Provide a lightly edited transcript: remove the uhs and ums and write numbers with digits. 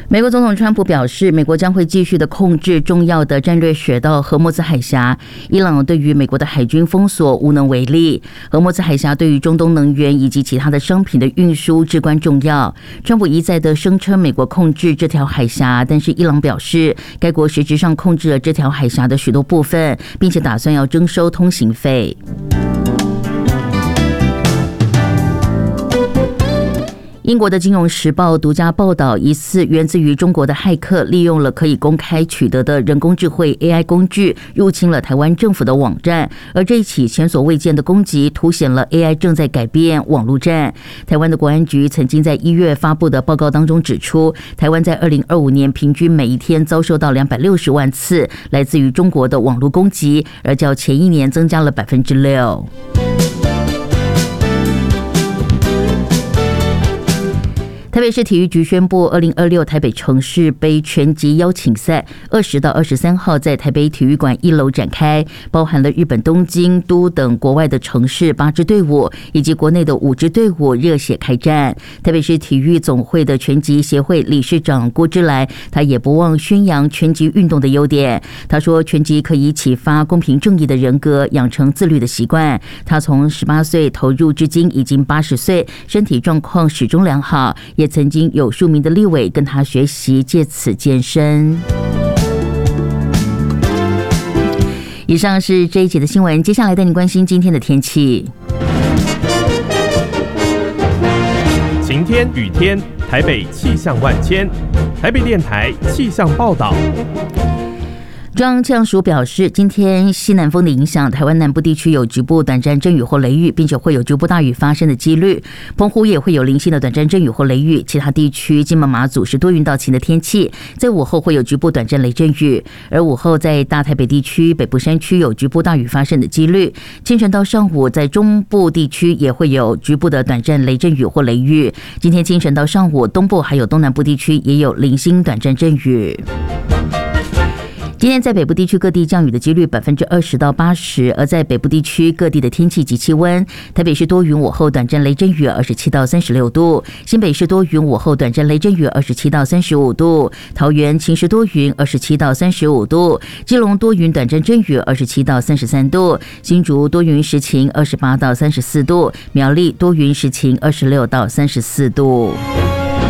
美国总统川普表示，美国将会继续的控制重要的战略水道荷默兹海峡。伊朗对于美国的海军封锁无能为力。荷默兹海峡对于中东能源以及其他的商品的运输至关重要。川普一再的声称美国控制这条海峡，但是伊朗表示，该国实质上控制了这条海峡的许多部分，并且打算要征收通行费。英国的《金融时报》独家报道，疑似源自于中国的骇客利用了可以公开取得的人工智慧 AI 工具，入侵了台湾政府的网站。而这一起前所未见的攻击，凸显了 AI 正在改变网络战。台湾的国安局曾经在1月发布的报告当中指出，台湾在2025年平均每一天遭受到260万次来自于中国的网络攻击，而较前一年增加了6%。台北市体育局宣布，2026台北城市杯拳击邀请赛20到23号在台北体育馆1楼展开，包含了日本东京都等国外的城市8支队伍，以及国内的5支队伍热血开战。台北市体育总会的拳击协会理事长郭之来，他也不忘宣扬拳击运动的优点。他说，拳击可以启发公平正义的人格，养成自律的习惯。他从18岁投入至今已经80岁，身体状况始终良好，也曾经有数名的立委跟他学习，借此健身。以上是这一节的新闻，接下来带你关心今天的天气。 晴天、雨天，台北气象万千。台北电台气象报道。 中央气象署表示，今天西南风的影响，台湾南部地区有局部短暂阵雨或雷雨，并且会有局部大雨发生的几率。澎湖也会有零星的短暂阵雨或雷雨，其他地区金门、马祖是多云到晴的天气，在午后会有局部短暂雷阵雨，而午后在大台北地区、北部山区有局部大雨发生的几率。清晨到上午，在中部地区也会有局部的短暂雷阵雨或雷雨。今天清晨到上午，东部还有东南部地区也有零星短暂阵雨。今天在北部地区各地降雨的几率20%到80%，而在北部地区各地的天气及气温，台北市多云，午后短暂雷阵雨27到36度；新北市多云，午后短暂雷阵雨27到35度；桃园晴时多云27到35度；基隆多云短暂阵雨27到33度；新竹多云时晴28到34度；苗栗多云时晴26到34度。